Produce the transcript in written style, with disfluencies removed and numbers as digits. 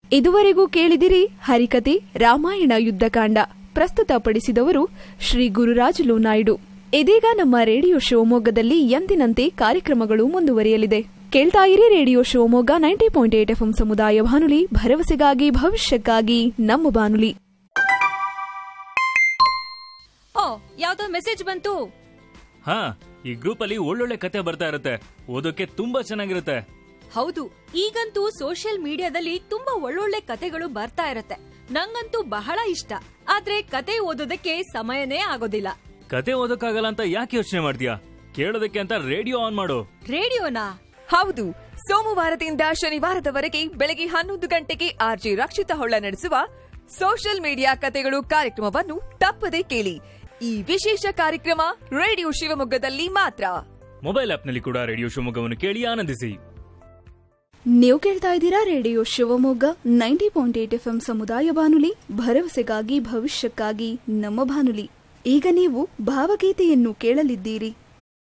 ಇದುವರೆಗೂ ಕೇಳಿದಿರಿ ಹರಿಕತೆ ರಾಮಾಯಣ ಯುದ್ಧಕಾಂಡ. ಪ್ರಸ್ತುತಪಡಿಸಿದವರು ಶ್ರೀ ಗುರುರಾಜುಲು ನಾಯ್ಡು. ಇದೀಗ ನಮ್ಮ ರೇಡಿಯೋ ಶಿವಮೊಗ್ಗದಲ್ಲಿ ಎಂದಿನಂತೆ ಕಾರ್ಯಕ್ರಮಗಳು ಮುಂದುವರಿಯಲಿದೆ. ಕೇಳ್ತಾ ಇರಿ ರೇಡಿಯೋ ಶಿವಮೊಗ್ಗ 90.8 FM ಸಮುದಾಯ ಬಾನುಲಿ, ಭರವಸೆಗಾಗಿ ಭವಿಷ್ಯಕ್ಕಾಗಿ ನಮ್ಮ ಬಾನುಲಿ. ಯಾವ್ದೋ ಮೆಸೇಜ್ ಬಂತು. ಹಾ, ಈ ಗ್ರೂಪ್ ಅಲ್ಲಿ ಒಳ್ಳೊಳ್ಳೆ ಕತೆ ಬರ್ತಾ ಇರುತ್ತೆ, ಓದೋಕೆ ತುಂಬಾ ಚೆನ್ನಾಗಿರುತ್ತೆ. ಹೌದು, ಈಗಂತೂ ಸೋಷಿಯಲ್ ಮೀಡಿಯಾದಲ್ಲಿ ತುಂಬಾ ಒಳ್ಳೊಳ್ಳೆ ಕತೆಗಳು ಬರ್ತಾ ಇರತ್ತೆ. ನಂಗಂತೂ ಬಹಳ ಇಷ್ಟ. ಆದ್ರೆ ಕತೆ ಓದೋದಕ್ಕೆ ಸಮಯನೇ ಆಗೋದಿಲ್ಲ. ಕತೆ ಓದೋಕ್ಕಾಗಲ್ಲ ಅಂತ ಯಾಕೆ ಯೋಚನೆ ಮಾಡ್ತೀಯಾ? ಕೇಳೋದಕ್ಕೆ ಅಂತ ರೇಡಿಯೋ ಆನ್ ಮಾಡು. ರೇಡಿಯೋನಾ? ಹೌದು, ಸೋಮವಾರದಿಂದ ಶನಿವಾರದವರೆಗೆ ಬೆಳಗ್ಗೆ 11 ಗಂಟೆಗೆ ಆರ್ಜಿ ರಕ್ಷಿತಾ ಹೊಳ್ಳ ನಡೆಸುವ ಸೋಷಿಯಲ್ ಮೀಡಿಯಾ ಕತೆಗಳು ಕಾರ್ಯಕ್ರಮವನ್ನು ತಪ್ಪದೇ ಕೇಳಿ. ಈ ವಿಶೇಷ ಕಾರ್ಯಕ್ರಮ ರೇಡಿಯೋ ಶಿವಮೊಗ್ಗದಲ್ಲಿ ಮಾತ್ರ. ಮೊಬೈಲ್ ಆಪ್ನಲ್ಲಿ ಕೂಡ ರೇಡಿಯೋ ಶಿವಮೊಗ್ಗವನ್ನು ಕೇಳಿ ಆನಂದಿಸಿ. ನೀವು ಕೇಳ್ತಾ ಇದ್ದೀರಾ ರೇಡಿಯೋ ಶಿವಮೊಗ್ಗ 90.8 FM ಸಮುದಾಯ ಬಾನುಲಿ, ಭರವಸೆಗಾಗಿ ಭವಿಷ್ಯಕ್ಕಾಗಿ ನಮ್ಮ ಬಾನುಲಿ. ಈಗ ನೀವು ಭಾವಗೀತೆಯನ್ನು ಕೇಳಲಿದ್ದೀರಿ.